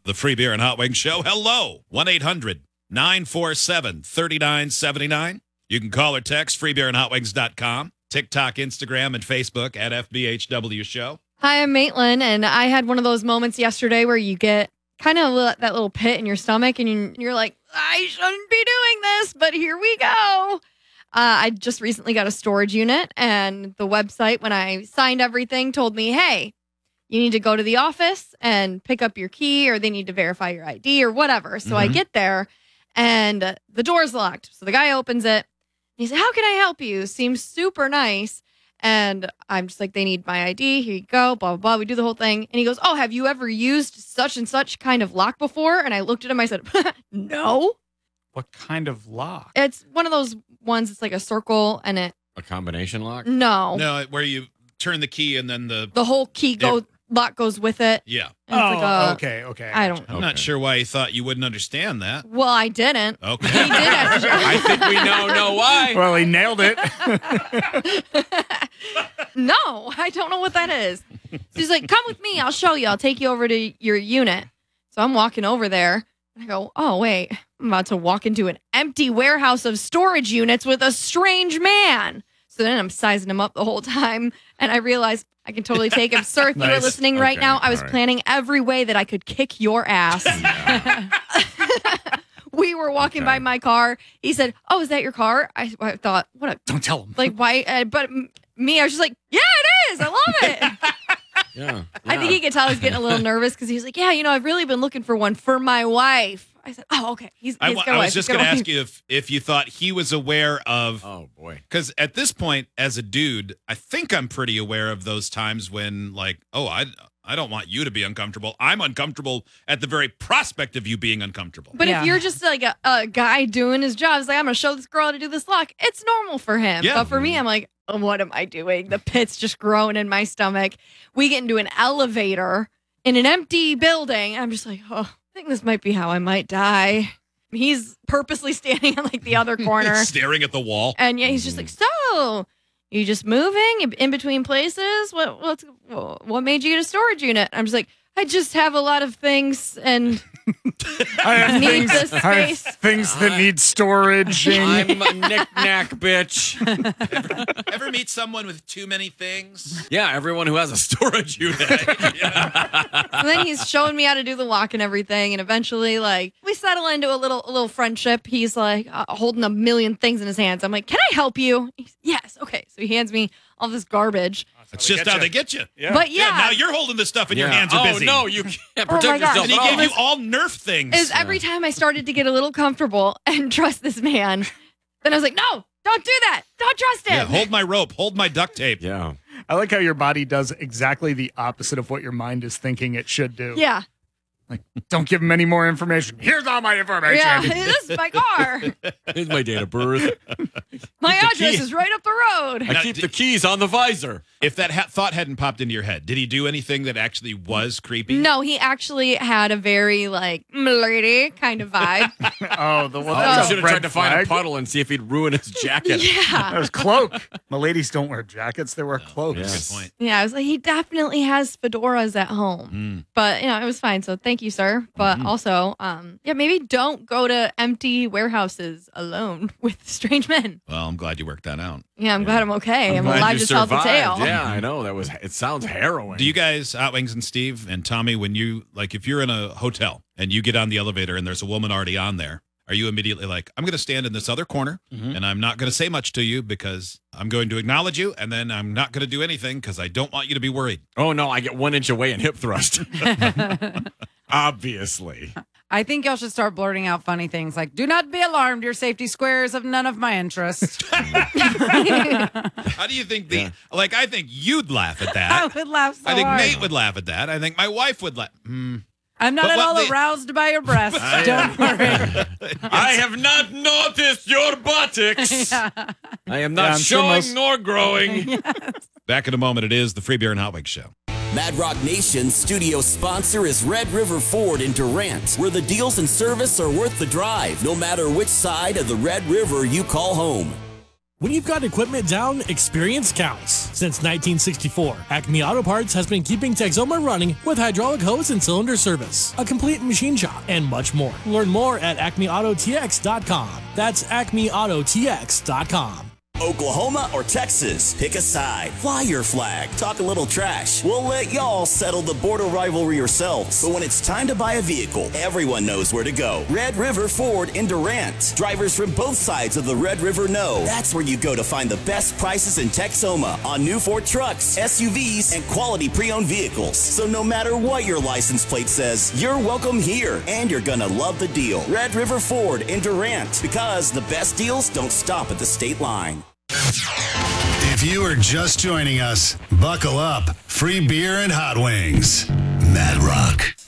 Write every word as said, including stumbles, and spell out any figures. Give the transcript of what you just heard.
The Free Beer and Hot Wings Show. Hello. one eight hundred nine four seven three nine seven nine. You can call or text free beer and hot wings dot com. TikTok, Instagram, and Facebook at F B H W Show. Hi, I'm Maitland, and I had one of those moments yesterday where you get kind of that little pit in your stomach, and you're like, I shouldn't be doing this, but here we go. Uh, I just recently got a storage unit, and the website, when I signed everything, told me, hey, you need to go to the office and pick up your key, or they need to verify your I D or whatever. So mm-hmm. I get there, and the door's locked. So the guy opens it. He said, how can I help you? Seems super nice. And I'm just like, they need my I D. Here you go. Blah, blah, blah. We do the whole thing. And he goes, oh, have you ever used such and such kind of lock before? And I looked at him. I said, no. What kind of lock? It's one of those ones. It's like a circle and it. A combination lock? No. No, where you turn the key and then the. The whole key go, lock goes with it. Yeah. And oh, it's like a, okay, okay. I don't I'm Okay. not sure why he thought you wouldn't understand that. Well, I didn't. Okay. He did actually. I think we now know why. Well, he nailed it. No, I don't know what that is. So he's like, come with me. I'll show you. I'll take you over to your unit. So I'm walking over there. And I go, oh, wait. I'm about to walk into an empty warehouse of storage units with a strange man. So then I'm sizing him up the whole time. And I realized I can totally take him. Sir, if you were Nice. listening right Okay, now, I was all right. planning every way that I could kick your ass. We were walking Okay. by my car. He said, oh, is that your car? I, I thought, what a, Don't tell him. like, why? Uh, but m- me, I was just like, yeah, it is. I love it. Yeah. I think he could tell I was getting a little nervous because he was like, yeah, you know, I've really been looking for one for my wife. I said, oh, okay. He's, I, he's wa- got a I wife. was just He's got going a to wife. ask you if, if you thought he was aware of. Oh, boy. Because at this point, as a dude, I think I'm pretty aware of those times when, like, oh, I, I don't want you to be uncomfortable. I'm uncomfortable at the very prospect of you being uncomfortable. But Yeah. if you're just like a, a guy doing his job, it's like, I'm going to show this girl how to do this lock. It's normal for him. Yeah. But for me, I'm like, oh, what am I doing? The pit's just growing in my stomach. We get into an elevator in an empty building. I'm just like, oh, I think this might be how I might die. He's purposely standing on like the other corner. Staring at the wall. And yeah, he's just like, so you just moving in- in between places? What what's what made you get a storage unit? I'm just like, I just have a lot of things and I have need things, the I have space. things that need storage. I'm a knick-knack, bitch. Ever meet someone with too many things? Yeah, everyone who has a storage unit. And then he's showing me how to do the lock and everything. And eventually, like, we settle into a little a little friendship. He's like uh, holding a million things in his hands. I'm like, can I help you? He's, yes. Okay. So he hands me all this garbage. It's just how they get you. Yeah. But yeah, now you're holding this stuff and your Yeah. hands are oh, busy. no, you can't Oh, protect my gosh. yourself And he at all. gave you all Nerf things. is every time I started to get a little comfortable and trust this man, then I was like, no, don't do that. Don't trust him. yeah, hold my rope. Hold my duct tape. Yeah. I like how your body does exactly the opposite of what your mind is thinking it should do. Yeah. Like, don't give him any more information. Here's all my information. Yeah. This is my car. Here's my date of birth. My the address key. is right up the road. I Now, keep d- the keys on the visor. If that ha- thought hadn't popped into your head, did he do anything that actually was creepy? No, he actually had a very like lady kind of vibe. Oh, the one Oh, that's you a should have red tried to find flag. a puddle and see if he'd ruin his jacket. That Yeah. was cloak. My ladies don't wear jackets; they wear cloaks. Yes. Good point. Yeah, I was like, he definitely has fedoras at home. Mm. But you know, it was fine. So thank you, sir. But also, um, yeah, maybe don't go to empty warehouses alone with strange men. Well, I'm glad you worked that out. Yeah, I'm glad I'm okay. I'm, Glad alive you to tell the survived. tale. Yeah, I know. That was. It sounds harrowing. Do you guys, Hot Wings and Steve and Tommy, when you, like, if you're in a hotel and you get on the elevator and there's a woman already on there, are you immediately like, I'm going to stand in this other corner and I'm not going to say much to you because I'm going to acknowledge you and then I'm not going to do anything because I don't want you to be worried? Oh no, I get one inch away and hip thrust. Obviously. I think y'all should start blurting out funny things like, do not be alarmed, your safety square is of none of my interest. How do you think the, like, I think you'd laugh at I that. would laugh so I think hard. Nate would laugh at that. I think my wife would laugh. Hmm. I'm not But at what all the- aroused by your breasts. Don't worry. I have not noticed your buttocks. I am not Yeah, I'm sure showing most- nor growing. Back in a moment, it is the Free Beer and Hot Wings Show. Mad Rock Nation's studio sponsor is Red River Ford in Durant, where the deals and service are worth the drive, no matter which side of the Red River you call home. When you've got equipment down, experience counts. Since nineteen sixty-four, Acme Auto Parts has been keeping Texoma running with hydraulic hose and cylinder service, a complete machine shop, and much more. Learn more at acme auto t x dot com. That's acme auto t x dot com. Oklahoma or Texas? Pick a side. Fly your flag. Talk a little trash. We'll let y'all settle the border rivalry yourselves. But when it's time to buy a vehicle, everyone knows where to go. Red River Ford in Durant. Drivers from both sides of the Red River know that's where you go to find the best prices in Texoma on new Ford trucks, S U Vs, and quality pre-owned vehicles. So no matter what your license plate says, you're welcome here, and you're gonna love the deal. Red River Ford in Durant, because the best deals don't stop at the state line. If you are just joining us, buckle up. Free beer and hot wings. Mad Rock.